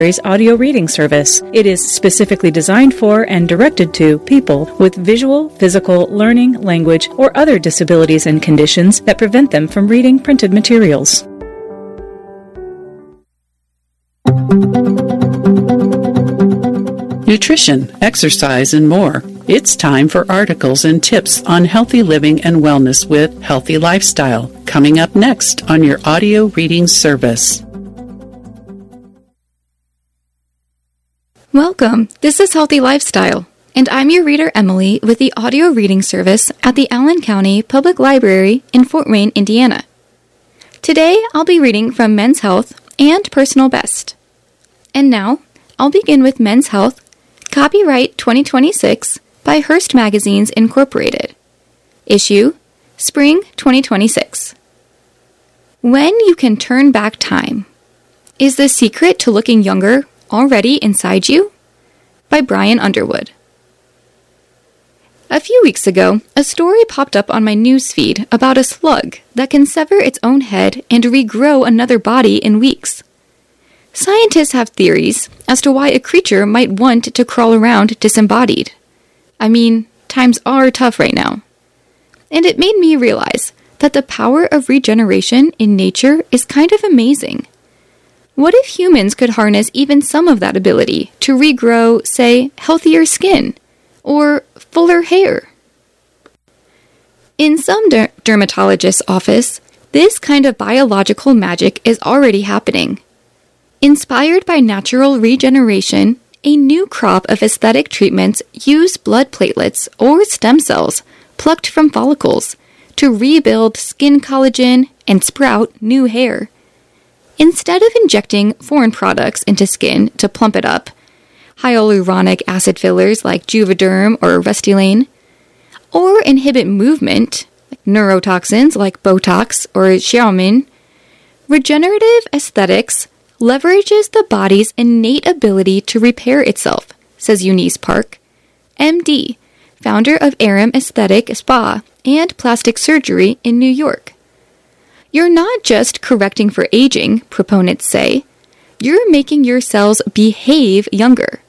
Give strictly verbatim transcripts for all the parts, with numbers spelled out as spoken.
audio reading service. It is specifically designed for and directed to people with visual, physical, learning, language, or other disabilities and conditions that prevent them from reading printed materials. Nutrition, exercise, and more. It's time for articles and tips on healthy living and wellness with Healthy Lifestyle, coming up next on your audio reading service. Welcome. This is Healthy Lifestyle, and I'm your reader Emily with the audio reading service at the Allen County Public Library in Fort Wayne, Indiana. Today, I'll be reading from Men's Health and Personal Best. And now, I'll begin with Men's Health, copyright twenty twenty-six by Hearst Magazines Incorporated. Issue, Spring twenty twenty-six. When you can turn back time. Is the secret to looking younger already inside you? By Brian Underwood. A few weeks ago, a story popped up on my news feed about a slug that can sever its own head and regrow another body in weeks. Scientists have theories as to why a creature might want to crawl around disembodied. I mean, times are tough right now. And it made me realize that the power of regeneration in nature is kind of amazing. What if humans could harness even some of that ability to regrow, say, healthier skin or fuller hair? In some der- dermatologist's office, this kind of biological magic is already happening. Inspired by natural regeneration, a new crop of aesthetic treatments use blood platelets or stem cells plucked from follicles to rebuild skin collagen and sprout new hair. Instead of injecting foreign products into skin to plump it up, hyaluronic acid fillers like Juvederm or Restylane, or inhibit movement, like neurotoxins like Botox or Xeomin, regenerative aesthetics leverages the body's innate ability to repair itself, says Eunice Park, M D, founder of Aram Aesthetic Spa and Plastic Surgery in New York. You're not just correcting for aging, proponents say. You're making your cells behave younger.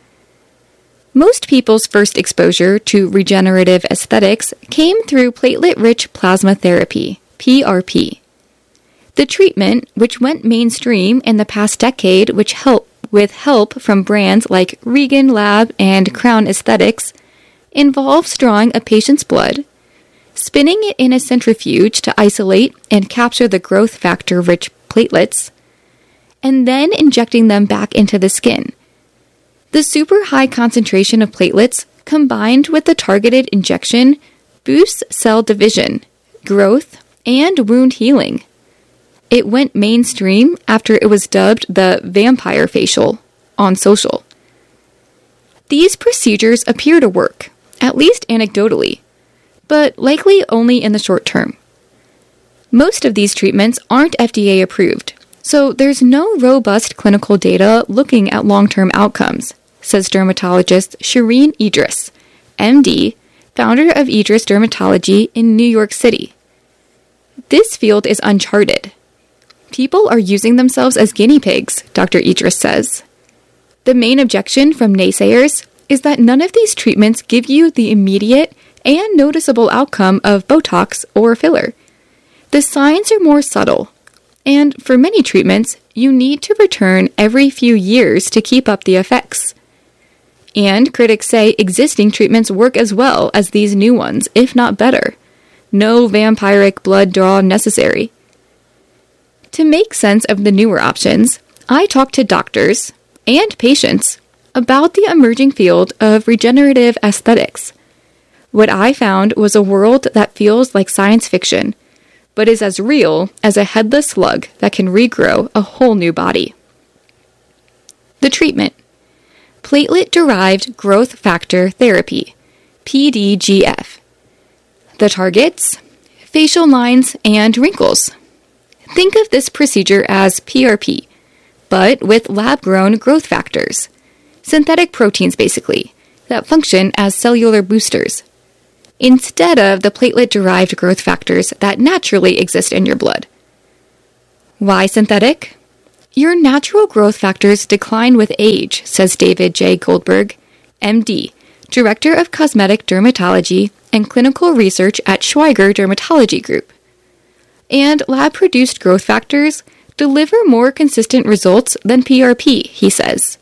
Most people's first exposure to regenerative aesthetics came through platelet-rich plasma therapy, P R P. The treatment, which went mainstream in the past decade, which help with help from brands like Regan Lab and Crown Aesthetics, involves drawing a patient's blood, spinning it in a centrifuge to isolate and capture the growth factor-rich platelets, and then injecting them back into the skin. The super high concentration of platelets, combined with the targeted injection, boosts cell division, growth, and wound healing. It went mainstream after it was dubbed the vampire facial on social. These procedures appear to work, at least anecdotally, but likely only in the short term. Most of these treatments aren't F D A approved, so there's no robust clinical data looking at long-term outcomes, says dermatologist Shireen Idris, M D, founder of Idris Dermatology in New York City. This field is uncharted. People are using themselves as guinea pigs, Doctor Idris says. The main objection from naysayers is that none of these treatments give you the immediate and noticeable outcome of Botox or filler. The signs are more subtle, and for many treatments, you need to return every few years to keep up the effects. And critics say existing treatments work as well as these new ones, if not better. No vampiric blood draw necessary. To make sense of the newer options, I talked to doctors and patients about the emerging field of regenerative aesthetics. What I found was a world that feels like science fiction, but is as real as a headless slug that can regrow a whole new body. The treatment: platelet-derived growth factor therapy, P D G F. The targets: facial lines and wrinkles. Think of this procedure as P R P, but with lab-grown growth factors, synthetic proteins basically, that function as cellular boosters, instead of the platelet-derived growth factors that naturally exist in your blood. Why synthetic? Your natural growth factors decline with age, says David J. Goldberg, M D, Director of Cosmetic Dermatology and Clinical Research at Schweiger Dermatology Group. And lab-produced growth factors deliver more consistent results than P R P, he says.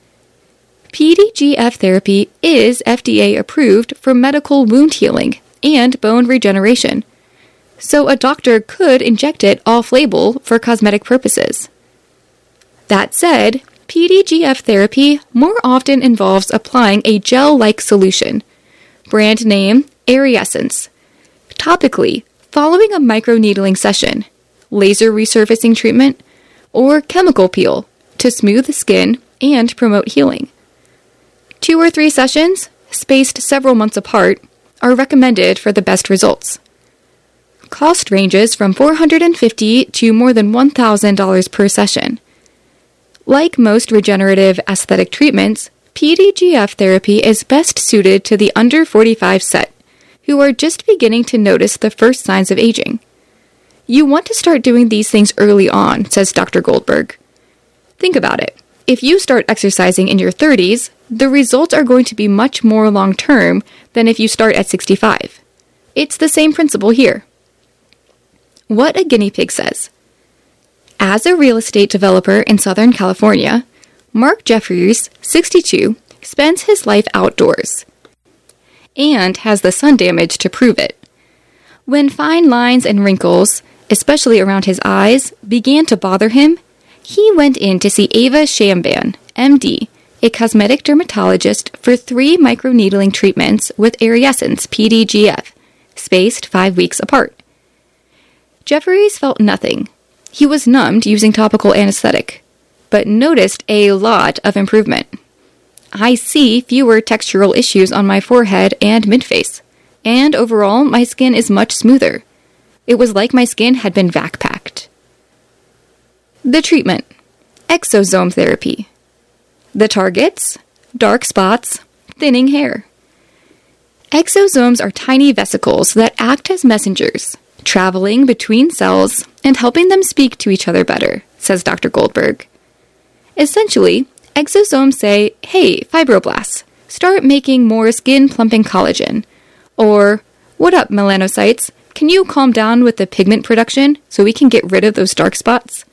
P D G F therapy is F D A approved for medical wound healing and bone regeneration, so a doctor could inject it off-label for cosmetic purposes. That said, P D G F therapy more often involves applying a gel-like solution, brand name Ariessence, topically following a microneedling session, laser resurfacing treatment, or chemical peel to smooth the skin and promote healing. Two or three sessions, spaced several months apart, are recommended for the best results. Cost ranges from four hundred fifty dollars to more than one thousand dollars per session. Like most regenerative aesthetic treatments, P D G F therapy is best suited to the under forty-five set, who are just beginning to notice the first signs of aging. You want to start doing these things early on, says Doctor Goldberg. Think about it. If you start exercising in your thirties, the results are going to be much more long-term than if you start at sixty-five. It's the same principle here. What a guinea pig says. As a real estate developer in Southern California, Mark Jeffries, sixty-two, spends his life outdoors and has the sun damage to prove it. When fine lines and wrinkles, especially around his eyes, began to bother him, he went in to see Ava Shamban, M D, a cosmetic dermatologist, for three microneedling treatments with Ariessence P D G F, spaced five weeks apart. Jeffries felt nothing. He was numbed using topical anesthetic, but noticed a lot of improvement. I see fewer textural issues on my forehead and midface, and overall my skin is much smoother. It was like my skin had been vac-packed. The treatment: exosome therapy. The targets: dark spots, thinning hair. Exosomes are tiny vesicles that act as messengers, traveling between cells and helping them speak to each other better, says Doctor Goldberg. Essentially, exosomes say, hey, fibroblasts, start making more skin-plumping collagen. Or, what up, melanocytes? Can you calm down with the pigment production so we can get rid of those dark spots?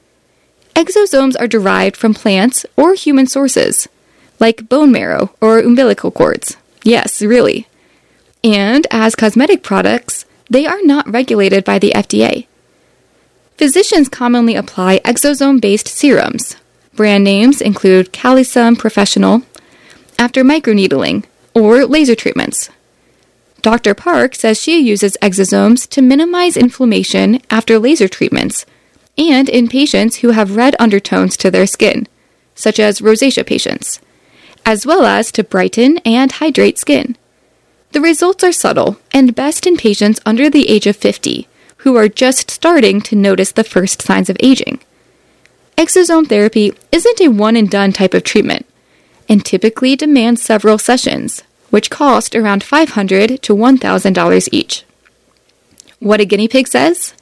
Exosomes are derived from plants or human sources, like bone marrow or umbilical cords. Yes, really. And as cosmetic products, they are not regulated by the F D A. Physicians commonly apply exosome-based serums. Brand names include Calisum Professional, after microneedling, or laser treatments. Doctor Park says she uses exosomes to minimize inflammation after laser treatments, and in patients who have red undertones to their skin, such as rosacea patients, as well as to brighten and hydrate skin. The results are subtle and best in patients under the age of fifty, who are just starting to notice the first signs of aging. Exosome therapy isn't a one-and-done type of treatment, and typically demands several sessions, which cost around five hundred dollars to one thousand dollars each. What a guinea pig says?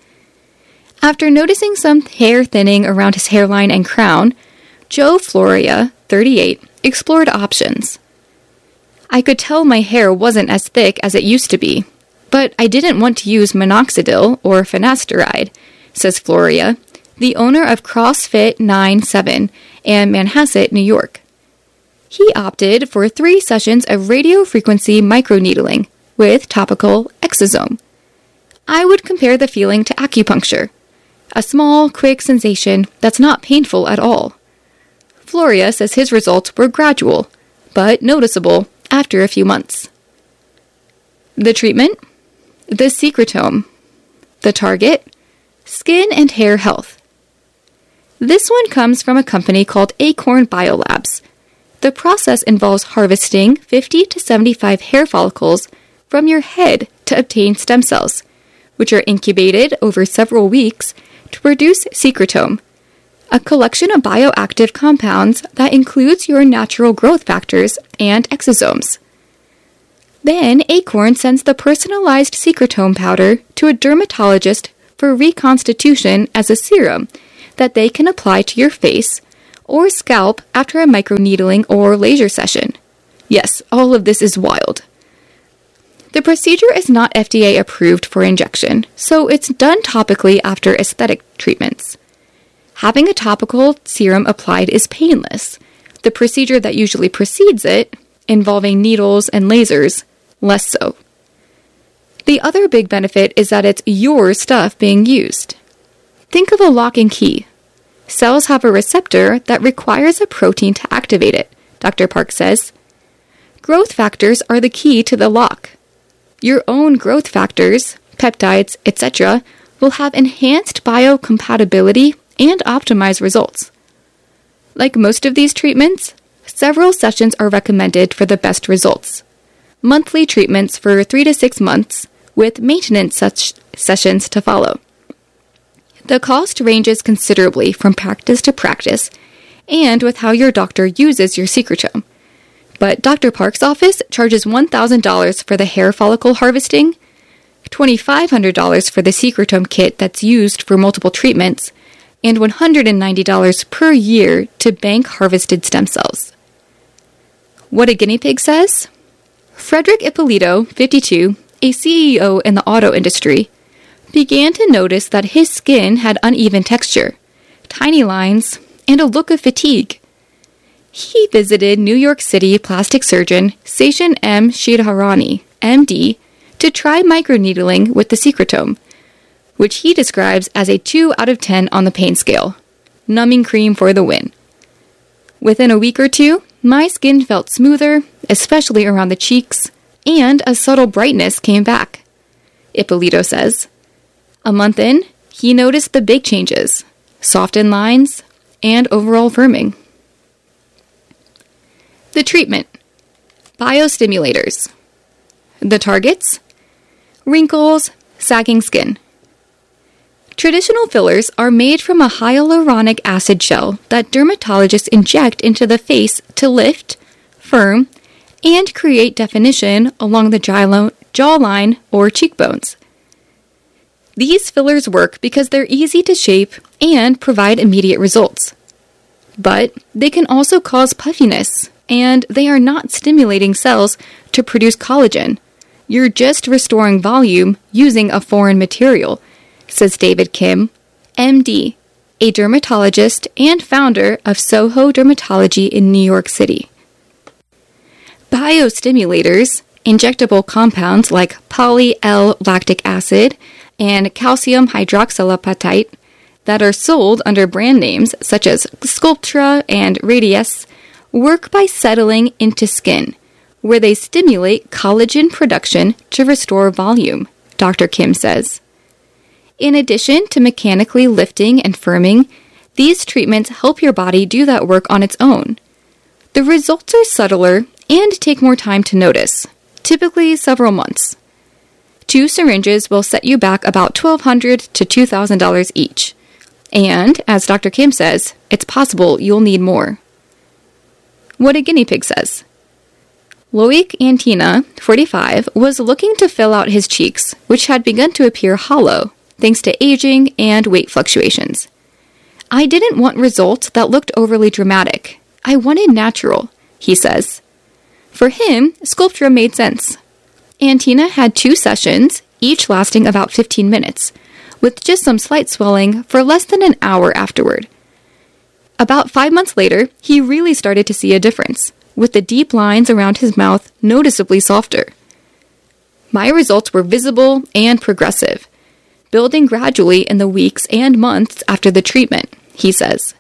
After noticing some hair thinning around his hairline and crown, Joe Floria, thirty-eight, explored options. I could tell my hair wasn't as thick as it used to be, but I didn't want to use minoxidil or finasteride, says Floria, the owner of CrossFit nine seven in Manhasset, New York. He opted for three sessions of radiofrequency microneedling with topical exosome. I would compare the feeling to acupuncture, a small, quick sensation that's not painful at all. Floria says his results were gradual, but noticeable after a few months. The treatment? The secretome. The target? Skin and hair health. This one comes from a company called Acorn Biolabs. The process involves harvesting fifty to seventy-five hair follicles from your head to obtain stem cells, which are incubated over several weeks to produce secretome, a collection of bioactive compounds that includes your natural growth factors and exosomes. Then Acorn sends the personalized secretome powder to a dermatologist for reconstitution as a serum that they can apply to your face or scalp after a microneedling or laser session. Yes, all of this is wild. The procedure is not F D A approved for injection, so it's done topically after aesthetic treatments. Having a topical serum applied is painless. The procedure that usually precedes it, involving needles and lasers, less so. The other big benefit is that it's your stuff being used. Think of a lock and key. Cells have a receptor that requires a protein to activate it, Doctor Park says. Growth factors are the key to the lock. Your own growth factors, peptides, et cetera, will have enhanced biocompatibility and optimized results. Like most of these treatments, several sessions are recommended for the best results. Monthly treatments for three to six months, with maintenance such sessions to follow. The cost ranges considerably from practice to practice and with how your doctor uses your secretome. But Doctor Park's office charges one thousand dollars for the hair follicle harvesting, two thousand five hundred dollars for the secretome kit that's used for multiple treatments, and one hundred ninety dollars per year to bank harvested stem cells. What a guinea pig says? Frederick Ippolito, fifty-two, a C E O in the auto industry, began to notice that his skin had uneven texture, tiny lines, and a look of fatigue. He visited New York City plastic surgeon Seshan M. Shidharani, M D, to try microneedling with the secretome, which he describes as a two out of ten on the pain scale. Numbing cream for the win. Within a week or two, my skin felt smoother, especially around the cheeks, and a subtle brightness came back, Ippolito says. A month in, he noticed the big changes, softened lines, and overall firming. The treatment. Biostimulators. The targets. Wrinkles, sagging skin. Traditional fillers are made from a hyaluronic acid gel that dermatologists inject into the face to lift, firm, and create definition along the jawline or cheekbones. These fillers work because they're easy to shape and provide immediate results. But they can also cause puffiness, and they are not stimulating cells to produce collagen. You're just restoring volume using a foreign material, says David Kim, M D, a dermatologist and founder of Soho Dermatology in New York City. Biostimulators, injectable compounds like poly-L-lactic acid and calcium hydroxylapatite that are sold under brand names such as Sculptra and Radiesse, work by settling into skin, where they stimulate collagen production to restore volume, Doctor Kim says. In addition to mechanically lifting and firming, these treatments help your body do that work on its own. The results are subtler and take more time to notice, typically several months. Two syringes will set you back about twelve hundred dollars to two thousand dollars each. And, as Doctor Kim says, it's possible you'll need more. What a guinea pig says. Loic Antina, forty-five, was looking to fill out his cheeks, which had begun to appear hollow, thanks to aging and weight fluctuations. I didn't want results that looked overly dramatic. I wanted natural, he says. For him, Sculptra made sense. Antina had two sessions, each lasting about fifteen minutes, with just some slight swelling for less than an hour afterward. About five months later, he really started to see a difference, with the deep lines around his mouth noticeably softer. My results were visible and progressive, building gradually in the weeks and months after the treatment, he says.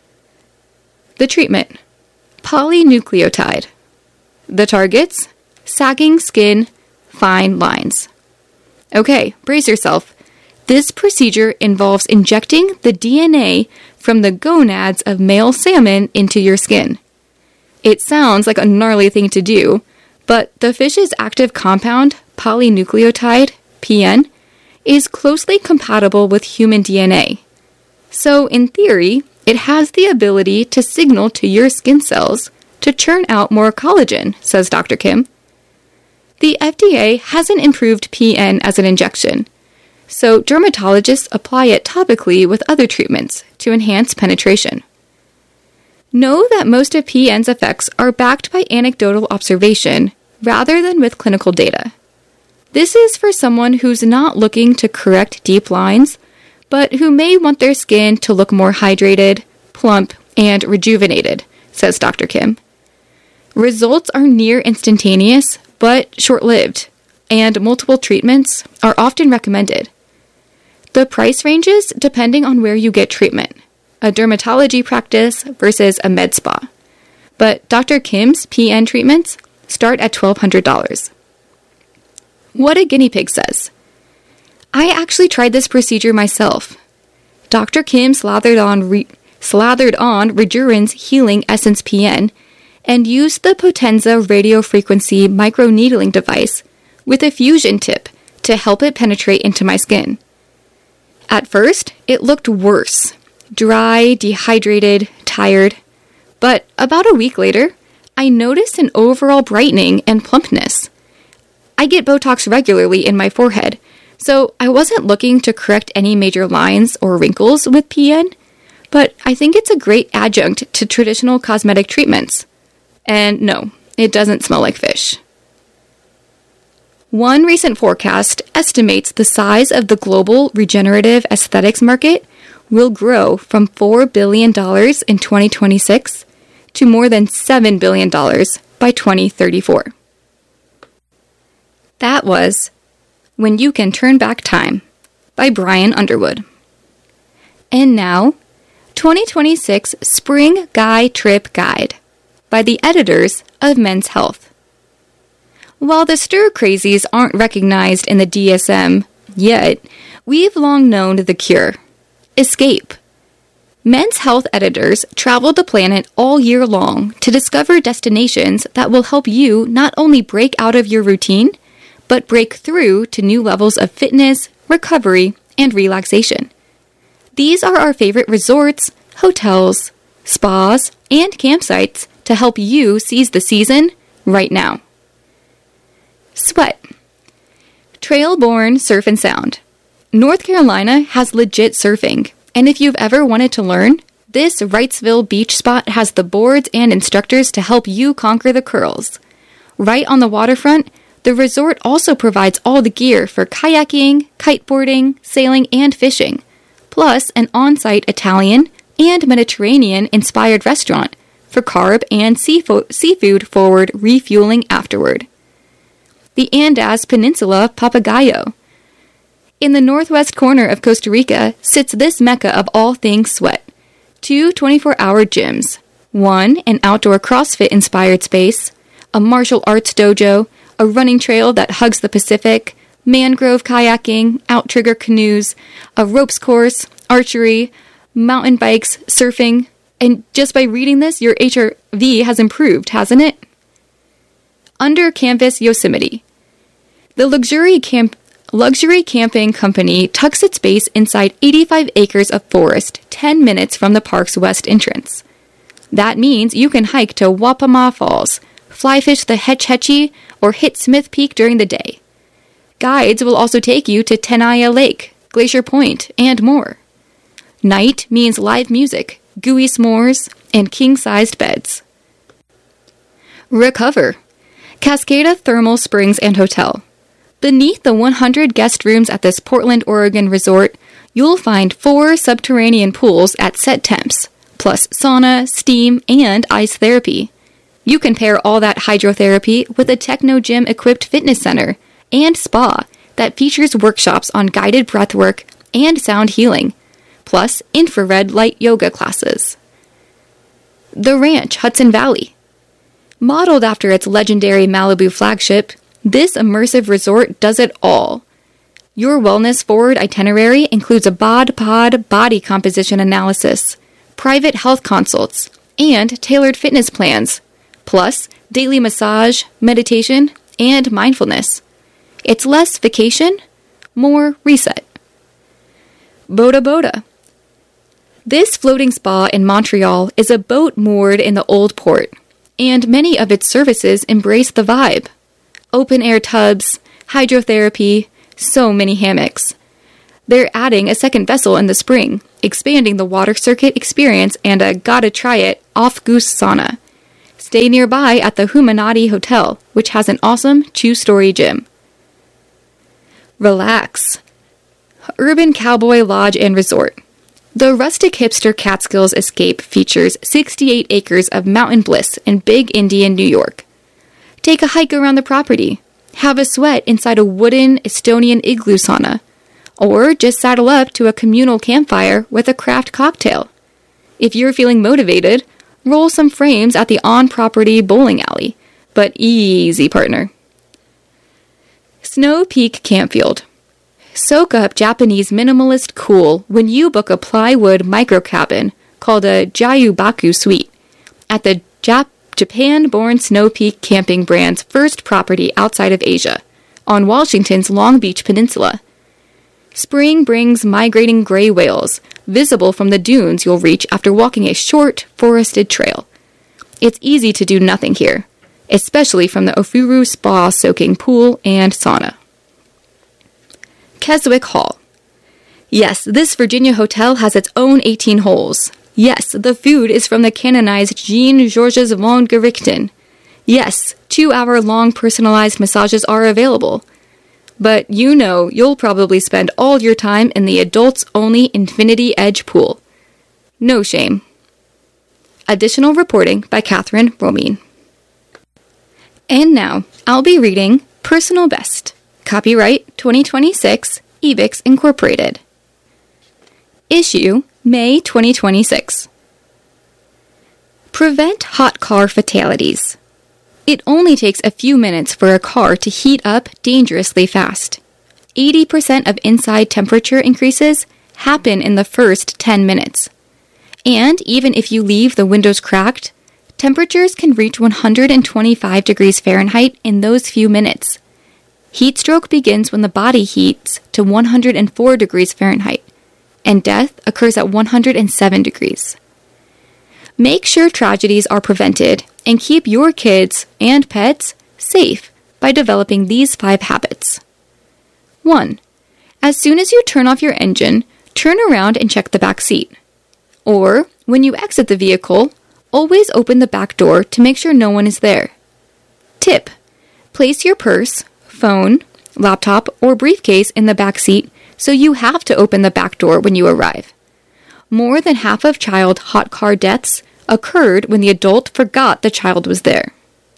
The treatment. Polynucleotide. The targets. Sagging skin, fine lines. Okay, brace yourself. This procedure involves injecting the D N A from the gonads of male salmon into your skin. It sounds like a gnarly thing to do, but the fish's active compound, polynucleotide, P N, is closely compatible with human D N A. So, in theory, it has the ability to signal to your skin cells to churn out more collagen, says Doctor Kim. The F D A hasn't approved P N as an injection, so dermatologists apply it topically with other treatments to enhance penetration. Know that most of P N's effects are backed by anecdotal observation rather than with clinical data. This is for someone who's not looking to correct deep lines, but who may want their skin to look more hydrated, plump, and rejuvenated, says Doctor Kim. Results are near instantaneous, but short-lived, and multiple treatments are often recommended. The price ranges depending on where you get treatment, a dermatology practice versus a med spa. But Doctor Kim's P N treatments start at twelve hundred dollars. What a guinea pig says. I actually tried this procedure myself. Doctor Kim slathered on re- slathered on Rejuren's Healing Essence P N and used the Potenza radiofrequency microneedling device with a fusion tip to help it penetrate into my skin. At first, it looked worse. Dry, dehydrated, tired. But about a week later, I noticed an overall brightening and plumpness. I get Botox regularly in my forehead, so I wasn't looking to correct any major lines or wrinkles with P N, but I think it's a great adjunct to traditional cosmetic treatments. And no, it doesn't smell like fish. One recent forecast estimates the size of the global regenerative aesthetics market will grow from four billion dollars in twenty twenty-six to more than seven billion dollars by twenty thirty-four. That was When You Can Turn Back Time by Brian Underwood. And now, twenty twenty-six Spring Guy Trip Guide by the editors of Men's Health. While the stir-crazies aren't recognized in the D S M yet, we've long known the cure. Escape. Men's Health editors travel the planet all year long to discover destinations that will help you not only break out of your routine, but break through to new levels of fitness, recovery, and relaxation. These are our favorite resorts, hotels, spas, and campsites to help you seize the season right now. Sweat. Trailborne Surf and Sound. North Carolina has legit surfing, and if you've ever wanted to learn, this Wrightsville beach spot has the boards and instructors to help you conquer the curls. Right on the waterfront, the resort also provides all the gear for kayaking, kiteboarding, sailing, and fishing, plus an on-site Italian and Mediterranean-inspired restaurant for carb and seafo- seafood-forward refueling afterward. The Andaz Peninsula Papagayo. In the northwest corner of Costa Rica sits this mecca of all things sweat. Two twenty-four hour gyms. One, an outdoor CrossFit-inspired space, a martial arts dojo, a running trail that hugs the Pacific, mangrove kayaking, outrigger canoes, a ropes course, archery, mountain bikes, surfing, and just by reading this, your H R V has improved, hasn't it? Under Canvas Yosemite. The luxury camp luxury camping company tucks its base inside eighty-five acres of forest, ten minutes from the park's west entrance. That means you can hike to Wapama Falls, fly fish the Hetch Hetchy, or hit Smith Peak during the day. Guides will also take you to Tenaya Lake, Glacier Point, and more. Night means live music, gooey s'mores, and king-sized beds. Recover. Cascada Thermal Springs and Hotel. Beneath the one hundred guest rooms at this Portland, Oregon resort, you'll find four subterranean pools at set temps, plus sauna, steam, and ice therapy. You can pair all that hydrotherapy with a techno gym-equipped fitness center and spa that features workshops on guided breathwork and sound healing, plus infrared light yoga classes. The Ranch, Hudson Valley. Modeled after its legendary Malibu flagship, this immersive resort does it all. Your wellness-forward itinerary includes a bod-pod body composition analysis, private health consults, and tailored fitness plans, plus daily massage, meditation, and mindfulness. It's less vacation, more reset. Boda Boda. This floating spa in Montreal is a boat moored in the old port, and many of its services embrace the vibe. Open-air tubs, hydrotherapy, so many hammocks. They're adding a second vessel in the spring, expanding the water circuit experience and a gotta-try-it off-goose sauna. Stay nearby at the Humanati Hotel, which has an awesome two-story gym. Relax. Urban Cowboy Lodge and Resort. The rustic hipster Catskills Escape features sixty-eight acres of mountain bliss in Big Indian, New York. Take a hike around the property. Have a sweat inside a wooden Estonian igloo sauna. Or just saddle up to a communal campfire with a craft cocktail. If you're feeling motivated, roll some frames at the on-property bowling alley. But easy, partner. Snow Peak Campfield. Soak up Japanese minimalist cool when you book a plywood microcabin called a Jayubaku Suite at the Jap- Japan-born Snow Peak Camping brand's first property outside of Asia, on Washington's Long Beach Peninsula. Spring brings migrating gray whales, visible from the dunes you'll reach after walking a short, forested trail. It's easy to do nothing here, especially from the Ofuru Spa soaking pool and sauna. Keswick Hall. Yes, this Virginia hotel has its own eighteen holes. Yes, the food is from the canonized Jean-Georges von Gerichten. Yes, two-hour-long personalized massages are available. But you know you'll probably spend all your time in the adults-only Infinity Edge pool. No shame. Additional reporting by Catherine Romine. And now, I'll be reading Personal Best. Copyright twenty twenty-six, Ebix Incorporated. Issue, May twenty twenty-six. Prevent hot car fatalities. It only takes a few minutes for a car to heat up dangerously fast. eighty percent of inside temperature increases happen in the first ten minutes. And even if you leave the windows cracked, temperatures can reach one hundred twenty-five degrees Fahrenheit in those few minutes. Heat stroke begins when the body heats to one hundred four degrees Fahrenheit, and death occurs at one hundred seven degrees. Make sure tragedies are prevented and keep your kids and pets safe by developing these five habits. one. As soon as you turn off your engine, turn around and check the back seat. Or, when you exit the vehicle, always open the back door to make sure no one is there. Tip: place your purse, phone, laptop, or briefcase in the back seat so you have to open the back door when you arrive. More than half of child hot car deaths occurred when the adult forgot the child was there.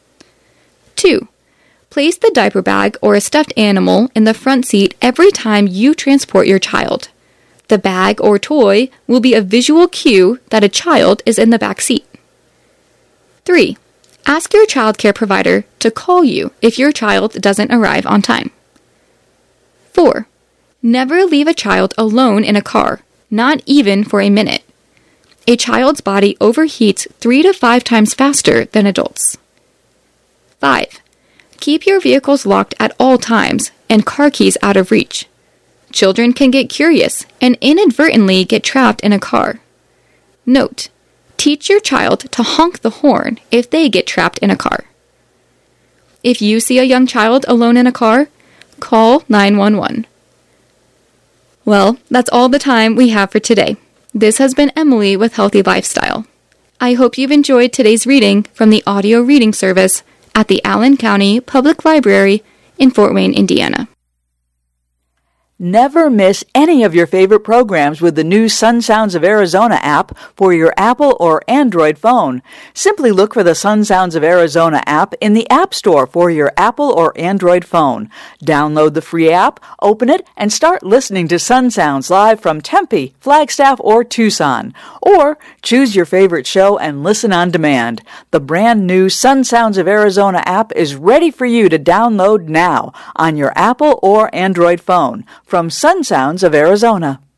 two. Place the diaper bag or a stuffed animal in the front seat every time you transport your child. The bag or toy will be a visual cue that a child is in the back seat. three. Ask your childcare provider to call you if your child doesn't arrive on time. four. Never leave a child alone in a car, not even for a minute. A child's body overheats three to five times faster than adults. five. Keep your vehicles locked at all times and car keys out of reach. Children can get curious and inadvertently get trapped in a car. Note: teach your child to honk the horn if they get trapped in a car. If you see a young child alone in a car, call nine one one. Well, that's all the time we have for today. This has been Emily with Healthy Lifestyle. I hope you've enjoyed today's reading from the audio reading service at the Allen County Public Library in Fort Wayne, Indiana. Never miss any of your favorite programs with the new Sun Sounds of Arizona app for your Apple or Android phone. Simply look for the Sun Sounds of Arizona app in the App Store for your Apple or Android phone. Download the free app, open it, and start listening to Sun Sounds live from Tempe, Flagstaff, or Tucson. Or choose your favorite show and listen on demand. The brand new Sun Sounds of Arizona app is ready for you to download now on your Apple or Android phone. From Sun Sounds of Arizona.